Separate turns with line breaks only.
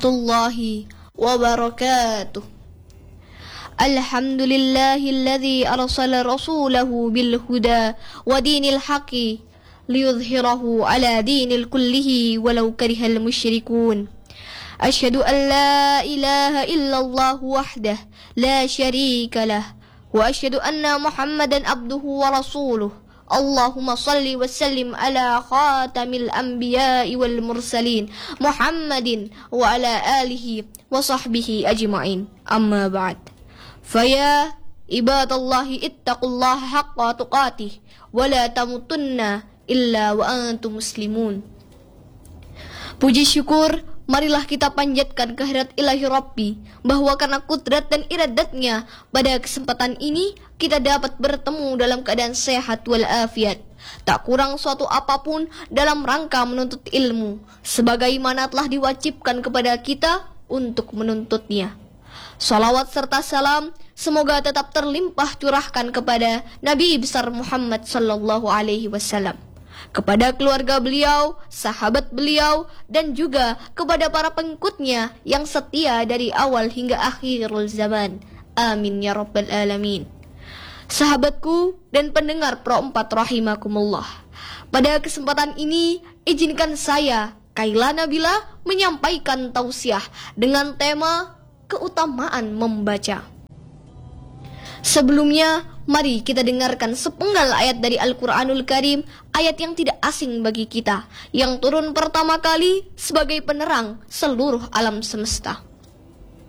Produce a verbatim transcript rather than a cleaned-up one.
Warahmatullahi wabarakatuh. Alhamdulillahilladzi arsala rasulahu bil huda wa dinil haqqi liyudhhirahu ala dinil kullihi walau karihal musyrikun. Asyhadu an la ilaha illallah wahdah la syarika lah wa asyhadu anna Muhammadan abduhu wa rasuluh. Allahumma salli wa sallim ala khatamil anbiya'i wal mursalin Muhammadin wa ala alihi wa sahbihi ajma'in. Amma ba'd. Faya ibadallahi ittaqullaha haqqa tuqatih wa la tamutunna illa wa antum muslimun. Puji syukur marilah kita panjatkan kehadirat ilahi Rabbi, bahwa karena kudrat dan iradatnya pada kesempatan ini kita dapat bertemu dalam keadaan sehat walafiat, tak kurang suatu apapun dalam rangka menuntut ilmu, sebagaimana telah diwajibkan kepada kita untuk menuntutnya. Salawat serta salam semoga tetap terlimpah curahkan kepada Nabi besar Muhammad sallallahu alaihi wasallam, kepada keluarga beliau, sahabat beliau, dan juga kepada para pengikutnya yang setia dari awal hingga akhirul zaman. Amin ya rabbal alamin. Sahabatku dan pendengar Pro empat rahimakumullah, pada kesempatan ini izinkan saya, Kaila Nabila, menyampaikan tausiah dengan tema keutamaan membaca. Sebelumnya, mari kita dengarkan sepenggal ayat dari Al-Quranul Karim, ayat yang tidak asing bagi kita, yang turun pertama kali sebagai penerang seluruh alam semesta.